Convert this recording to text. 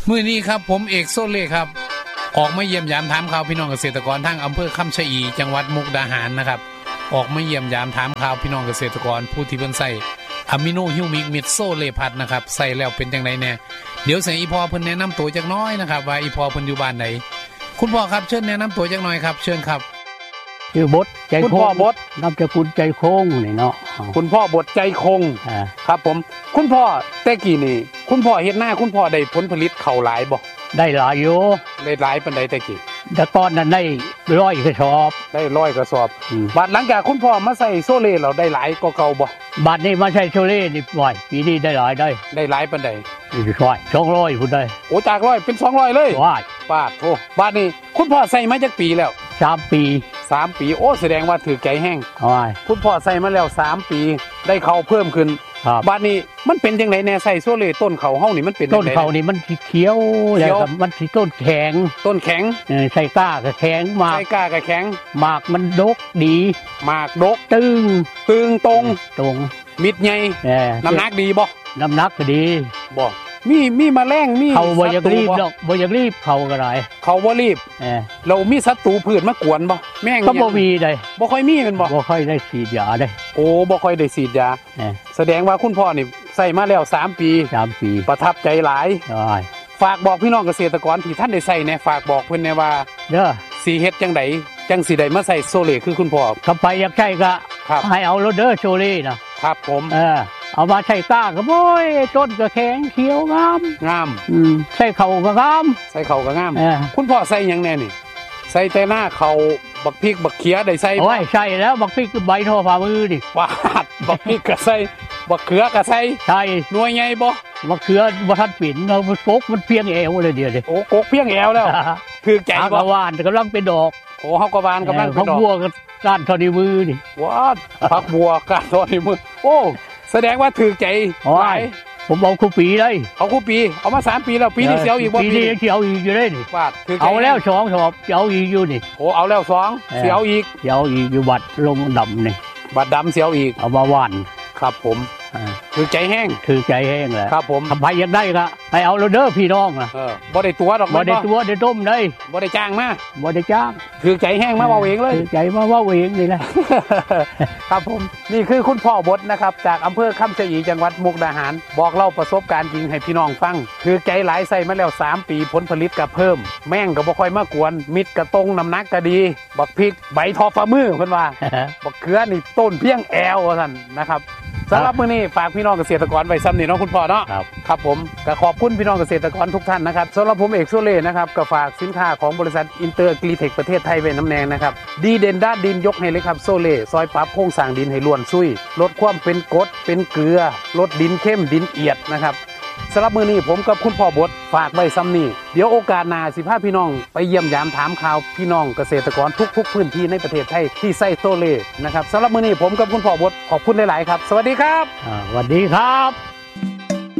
มื้อนี้ครับผมเอกโซเล่ครับออกมาเยี่ยมยามถามข่าวพี่น้องเกษตรกรทางอำเภอคำชะอีจังหวัดมุกดาหารนะครับออกมาเยี่ยมยามถามข่าวพี่น้องเกษตรกรผู้ที่เพิ่นใส่อะมิโนฮิวมิกมิดโซเล่พัดนะครับใส่แล้วเป็นจังไดแน่เดี๋ยวเสียอีพอเพิ่นแนะนำตัวจักน้อยนะครับว่าอีพอเพิ่นอยู่บ้านไหนคุณพ่อครับเชิญแนะนำตัวจักหน่อยครับเชิญครับชื่อบดใจคงคุณพ่อบดนามสกุลใจคงนี่เนาะคุณพ่อบดใจคงครับผมคุณพ่อแต่กี้นี่คุณพ่อเฮ็ดหน้าคุณพ่อได้ผลผลิตเข้าหลายบ่ได้หลายอยู่ได้หลายปานใดแต่กี้แต่ตอนนั้นได้100กระสอบได้100กระสอบบัดหลังจากคุณพ่อมาใส่โซเล่เราได้หลายกว่าเก่าบ่บัดนี้มาใช้โซเล่นี่บ่อยปีนี้ได้หลายได้หลายปานใด 200พุ่นได้โอ้จาก100เป็น200เลยว้ายปาดโธ่บัดนี้คุณพ่อใส่มาจักปีแล้ว 3ปีโอ้แสดงว่าถือใจแห้งคุณพ่อใส่มาแล้ว3ปีได้เขาเพิ่มขึ้นบัดนี้มันเป็นจังไดแน่ใส่โซเล่ต้นเขาเฮานี่มันเป็นต้นเขานี่มันสิเขียวแล้วมันสิต้นแข็งใส่ก้าก็แข็งหมากใส่ก้าก็แข็งหมากมันดกดีหมากดกตึงตรงมิดใหญ่น้ำหนักดีบ่น้ำหนักก็ดีบ่มีแมลงมีเขาบ่อยากรีบดอกบ่อยากรีบเขาก็ได้เขาบ่รีบเรามีศัตรูพืชมากวนบ่แม่งก็บ่มีได้บ่ค่อยมีแม่นบ่ค่อยได้ฉีดยาได้โอ้บ่ค่อยได้ฉีดยาแสดงว่าคุณพ่อนี่ใส่มาแล้ว3ปีประทับใจหลายฝากบอกพี่น้องเกษตรกรที่ท่านได้ใส่แน่ฝากบอกเพิ่นแน่ว่าเด้อสิเฮ็ดจังไดจังสิได้มาใส่โซเล่คือคุณพ่อถ้าไปอยากใช้ก็ให้เอาโลเด้อโซเล่นะครับผมเอามาใส่ก้าก็บ่อยต้นก็แข็งเขียวงามใส่เข่าก็งามคุณพ่อใส่หยังแน่นี่ใส่แต่หน้าเข่าบักพริกบักเขียได้ใส่โอ้ยใส่แล้วบักพริกใบทอฝ่ามือดิวาดบักพริกก็ใส่บักเขือก็ใส่หน่วยใหญ่บ่บักเขือบ่ทันปิ่นเรากกมันเพียงแอวเลยเดียวดิโอ้กกเพียงแอวแล้วคือใจบ่หวานกำลังเป็นดอกโอ้เฮากะหวานกำลังเป็นดอกบัวก็ก้านทอนิ้วมือดิว้าผักบัวก้านทอนิ้วมือโอ้แสดงว่าถือใจหลายผมเอาคู่ปีเลยเอาคู่ปีเอามา3ปีแล้วปีนี้เสียวอีกบ่ปีนี้เสียวอีกอยู่เลยนี่บาดถือเอาแล้ว2สอบเสียวอีกอยู่นี่โอ้เอาแล้ว2เสียวอีกอยู่บัดลงดำนี่บัดดำเสียวอีกเอามาหวานครับผมถือใจแห้งแหละครับผมทำไผอยากได้ก็ให้เอาโลเด้อพี่น้องบ่ได้ตัวดอกบ่ได้ตัวได้ต้มได้บ่ได้จ้างมาบ่ได้จ้างถือใจแห้งมาเว้าเองเลยถือใจมาเว้าเองนี่แหละครับผมนี่คือคุณพ่อบดนะครับจากอำเภอคำชะอีจังหวัดมุกดาหารบอกเล่าประสบการณ์จริงให้พี่น้องฟังถือใจหลายใส่มาแล้ว3ปีผลผลิตก็เพิ่มแม่งก็บ่ค่อยมากวนมิดก็ตรงน้ำหนักก็ดีบักพริกใบทอฝ่ามือเพิ่นว่าบักเขือนี่ต้นเพียงแอวว่าซั่นนะครับสำหรับมื้อนี้ฝากพี่น้องเกษตรกรไว้ซ้ำนี่เนาะคุณพ่อเนาะครับผมก็ขอบคุณพี่น้องเกษตรกรทุกท่านนะครับสำหรับผมเอกโซเล่นะครับก็ฝากสินค้าของบริษัทอินเตอร์กรีเทคประเทศไทยไว้น้ำแนงนะครับดีเด่นด้านดินยกให้เลยครับโซเล่ซอยปรับโครงสร้างดินให้ล้วนซุยลดความเป็นกรดเป็นเกลือลดดินเข้มดินเอียดนะครับสำหรับมื้อนี้ผมกับคุณพ่อบดฝากไว้ซ้ำนี่เดี๋ยวโอกาสหน้าสิพาพี่น้องไปเยี่ยมยามถามข่าวพี่น้องเกษตรกรทุกพื้นที่ในประเทศไทยที่ใส่โซเล่นะครับสำหรับมื้อนี้ผมกับคุณพ่อบดขอบคุณหลายๆครับสวัสดีครับสวัสดีครับ